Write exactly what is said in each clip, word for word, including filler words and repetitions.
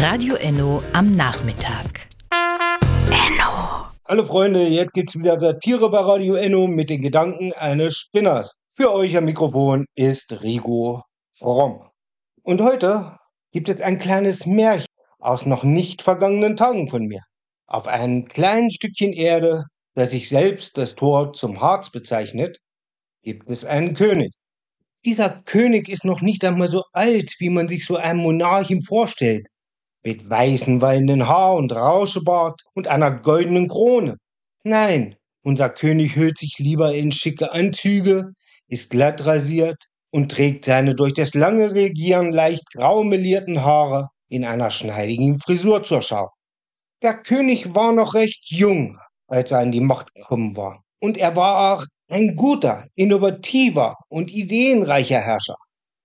Radio Enno am Nachmittag. Enno. Hallo Freunde, jetzt gibt's wieder Satire bei Radio Enno mit den Gedanken eines Spinners. Für euch am Mikrofon ist Rigo Fromm. Und heute gibt es ein kleines Märchen aus noch nicht vergangenen Tagen von mir. Auf einem kleinen Stückchen Erde, das sich selbst das Tor zum Harz bezeichnet, gibt es einen König. Dieser König ist noch nicht einmal so alt, wie man sich so einen Monarchen vorstellt. Mit weißen, wallenden Haar und Rauschebart und einer goldenen Krone. Nein, unser König hüllt sich lieber in schicke Anzüge, ist glatt rasiert und trägt seine durch das lange Regieren leicht grau melierten Haare in einer schneidigen Frisur zur Schau. Der König war noch recht jung, als er an die Macht gekommen war. Und er war auch ein guter, innovativer und ideenreicher Herrscher.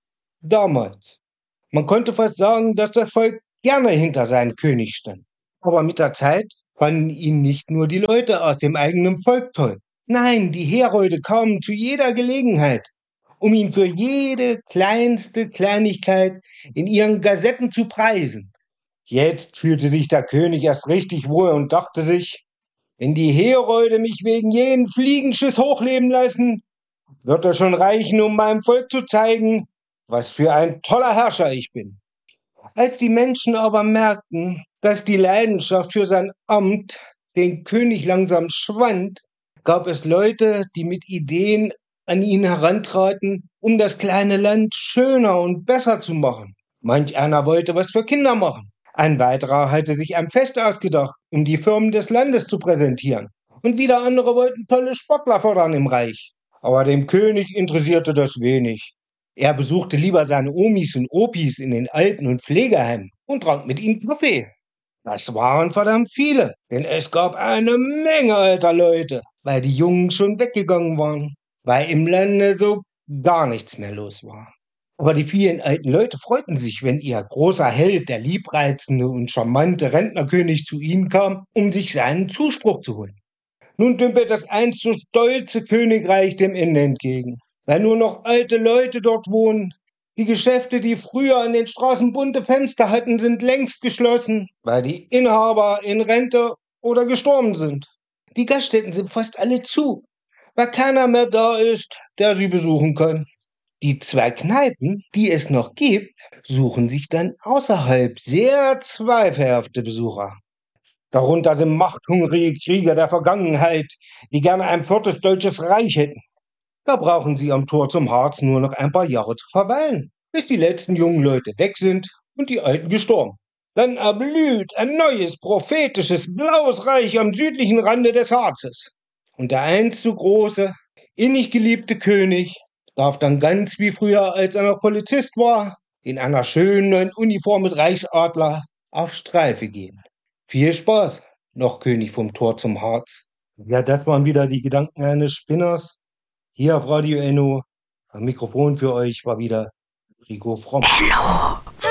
Damals. Man konnte fast sagen, dass das Volk gerne hinter seinem König stand. Aber mit der Zeit fanden ihn nicht nur die Leute aus dem eigenen Volk toll. Nein, die Herolde kamen zu jeder Gelegenheit, um ihn für jede kleinste Kleinigkeit in ihren Gazetten zu preisen. Jetzt fühlte sich der König erst richtig wohl und dachte sich, wenn die Herolde mich wegen jeden Fliegenschiss hochleben lassen, wird es schon reichen, um meinem Volk zu zeigen, was für ein toller Herrscher ich bin. Als die Menschen aber merkten, dass die Leidenschaft für sein Amt den König langsam schwand, gab es Leute, die mit Ideen an ihn herantraten, um das kleine Land schöner und besser zu machen. Manch einer wollte was für Kinder machen. Ein weiterer hatte sich ein Fest ausgedacht, um die Firmen des Landes zu präsentieren. Und wieder andere wollten tolle Sportler fördern im Reich. Aber dem König interessierte das wenig. Er besuchte lieber seine Omis und Opis in den Alten- und Pflegeheimen und trank mit ihnen Kaffee. Das waren verdammt viele, denn es gab eine Menge alter Leute, weil die Jungen schon weggegangen waren, weil im Lande so gar nichts mehr los war. Aber die vielen alten Leute freuten sich, wenn ihr großer Held, der liebreizende und charmante Rentnerkönig zu ihnen kam, um sich seinen Zuspruch zu holen. Nun dümpelt das einst so stolze Königreich dem Ende entgegen, weil nur noch alte Leute dort wohnen. Die Geschäfte, die früher an den Straßen bunte Fenster hatten, sind längst geschlossen, weil die Inhaber in Rente oder gestorben sind. Die Gaststätten sind fast alle zu, weil keiner mehr da ist, der sie besuchen kann. Die zwei Kneipen, die es noch gibt, suchen sich dann außerhalb sehr zweifelhafte Besucher. Darunter sind machthungrige Krieger der Vergangenheit, die gerne ein viertes deutsches Reich hätten. Da brauchen sie am Tor zum Harz nur noch ein paar Jahre zu verweilen, bis die letzten jungen Leute weg sind und die Alten gestorben. Dann erblüht ein neues, prophetisches, blaues Reich am südlichen Rande des Harzes. Und der einst so große, innig geliebte König darf dann ganz wie früher, als er noch Polizist war, in einer schönen neuen Uniform mit Reichsadler auf Streife gehen. Viel Spaß, noch König vom Tor zum Harz. Ja, das waren wieder die Gedanken eines Spinners. Hier auf Radio Enno. Am Mikrofon für euch war wieder Rigo Fromm. Enno.